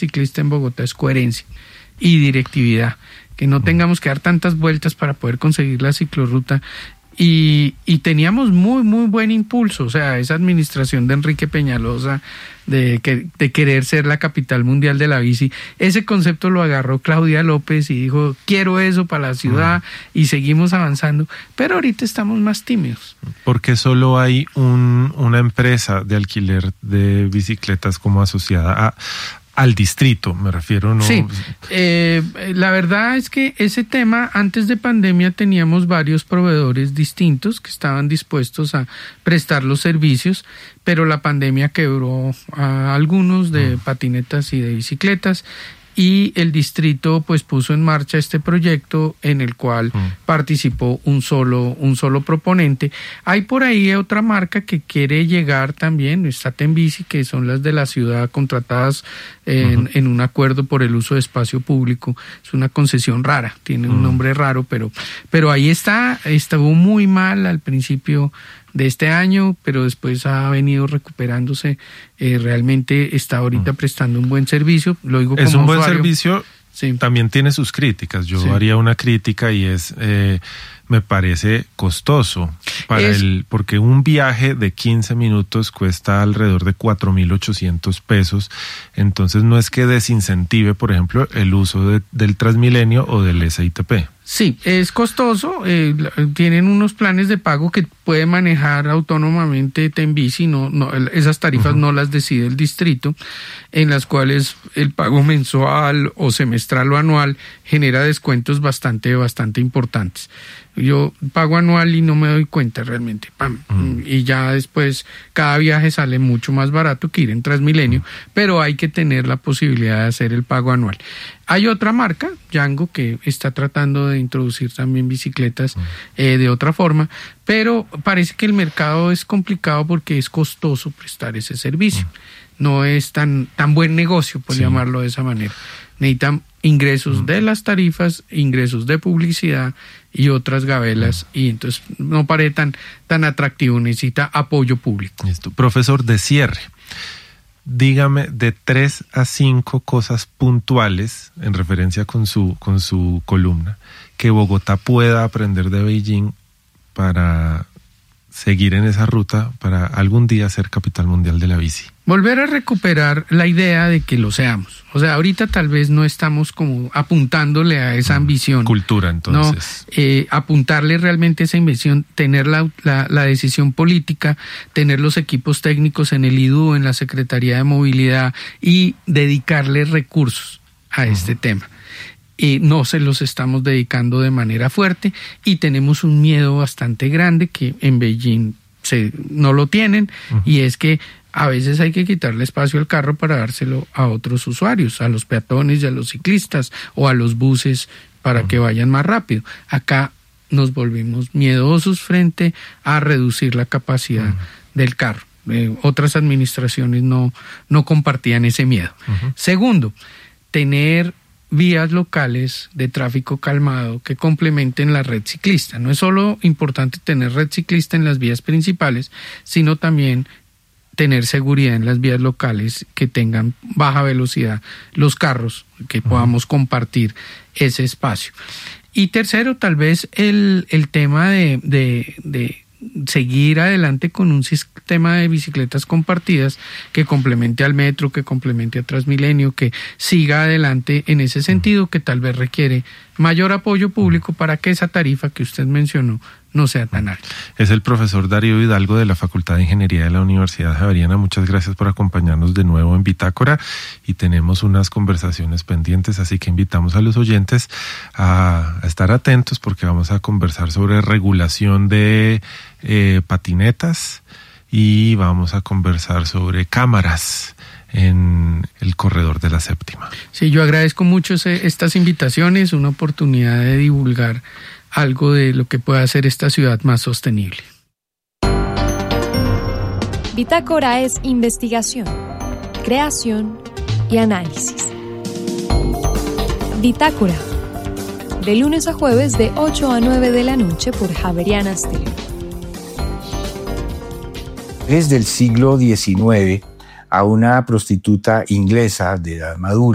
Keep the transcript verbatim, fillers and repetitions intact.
ciclista en Bogotá es coherencia y directividad, que no tengamos que dar tantas vueltas para poder conseguir la ciclorruta. Y, y teníamos muy, muy buen impulso, o sea, esa administración de Enrique Peñalosa, de, que, de querer ser la capital mundial de la bici, ese concepto lo agarró Claudia López y dijo, quiero eso para la ciudad, uh-huh. y seguimos avanzando, pero ahorita estamos más tímidos. Porque solo hay un, una empresa de alquiler de bicicletas como asociada a... al distrito, me refiero, ¿no? Sí, eh, la verdad es que ese tema, antes de pandemia teníamos varios proveedores distintos que estaban dispuestos a prestar los servicios, pero la pandemia quebró a algunos de patinetas y de bicicletas, y el distrito pues puso en marcha este proyecto en el cual mm. participó un solo, un solo proponente. Hay por ahí otra marca que quiere llegar también, está Tenbici, que son las de la ciudad contratadas en, uh-huh. en un acuerdo por el uso de espacio público. Es una concesión rara, tiene un uh-huh. nombre raro, pero, pero ahí está, estuvo muy mal al principio de este año, pero después ha venido recuperándose, eh, realmente está ahorita mm. prestando un buen servicio, lo digo como es un buen usuario. Servicio, sí. También tiene sus críticas, yo sí. haría una crítica y es, eh, me parece costoso, para es, el porque un viaje de quince minutos cuesta alrededor de cuatro mil ochocientos pesos, entonces no es que desincentive, por ejemplo, el uso de, del Transmilenio o del S I T P. Sí, es costoso, eh, tienen unos planes de pago que puede manejar autónomamente Tenbici, no, no, esas tarifas uh-huh. no las decide el distrito, en las cuales el pago mensual o semestral o anual genera descuentos bastante, bastante importantes. Yo pago anual y no me doy cuenta realmente, pam, uh-huh. y ya después cada viaje sale mucho más barato que ir en Transmilenio, uh-huh. pero hay que tener la posibilidad de hacer el pago anual. Hay otra marca, Yango, que está tratando de introducir también bicicletas uh-huh. eh, de otra forma, pero parece que el mercado es complicado porque es costoso prestar ese servicio. Uh-huh. No es tan, tan buen negocio, por sí. llamarlo de esa manera. Necesitan ingresos uh-huh. de las tarifas, ingresos de publicidad y otras gabelas, uh-huh. y entonces no parece tan, tan atractivo, necesita apoyo público. Listo. Profesor, de cierre, dígame de tres a cinco cosas puntuales en referencia con su, con su columna que Bogotá pueda aprender de Beijing para seguir en esa ruta para algún día ser capital mundial de la bici. Volver a recuperar la idea de que lo seamos. O sea, ahorita tal vez no estamos como apuntándole a esa ambición. Cultura, entonces. No, eh, apuntarle realmente a esa inversión, tener la, la, la decisión política, tener los equipos técnicos en el I D U, en la Secretaría de Movilidad y dedicarle recursos a este uh-huh. tema. Y no se los estamos dedicando de manera fuerte y tenemos un miedo bastante grande que en Beijing se, no lo tienen uh-huh. y es que a veces hay que quitarle espacio al carro para dárselo a otros usuarios, a los peatones y a los ciclistas o a los buses para uh-huh. que vayan más rápido. Acá nos volvimos miedosos frente a reducir la capacidad uh-huh. del carro. Eh, otras administraciones no, no compartían ese miedo. Uh-huh. Segundo, tener vías locales de tráfico calmado que complementen la red ciclista. No es solo importante tener red ciclista en las vías principales, sino también tener seguridad en las vías locales que tengan baja velocidad los carros, que podamos compartir ese espacio. Y tercero, tal vez el, el tema de, de, de seguir adelante con un sistema de bicicletas compartidas que complemente al metro, que complemente a Transmilenio, que siga adelante en ese sentido, que tal vez requiere mayor apoyo público para que esa tarifa que usted mencionó no sea tan alta. Es el profesor Darío Hidalgo de la Facultad de Ingeniería de la Universidad Javeriana. Muchas gracias por acompañarnos de nuevo en Bitácora y tenemos unas conversaciones pendientes, así que invitamos a los oyentes a, a estar atentos porque vamos a conversar sobre regulación de eh, patinetas y vamos a conversar sobre cámaras en el corredor de la séptima. Sí, yo agradezco mucho ese, estas invitaciones, una oportunidad de divulgar algo de lo que puede hacer esta ciudad más sostenible. Bitácora es investigación, creación y análisis. Bitácora, de lunes a jueves de ocho a nueve de la noche por Javeriana Stereo. Desde el siglo diecinueve, a una prostituta inglesa de edad madura